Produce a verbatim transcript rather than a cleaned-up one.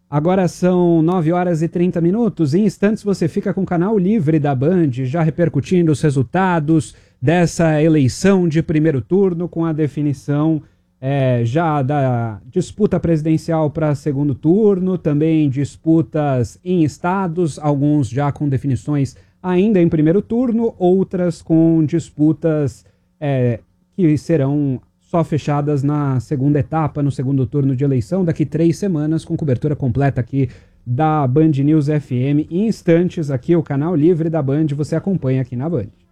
Agora são nove horas e trinta minutos. Em instantes você fica com o canal Livre da Band, já repercutindo os resultados dessa eleição de primeiro turno, com a definição é, já da disputa presidencial para segundo turno, também disputas em estados, alguns já com definições ainda em primeiro turno, outras com disputas é, que serão só fechadas na segunda etapa, no segundo turno de eleição, daqui três semanas, com cobertura completa aqui da Band News F M. Em instantes, aqui o canal Livre da Band, você acompanha aqui na Band.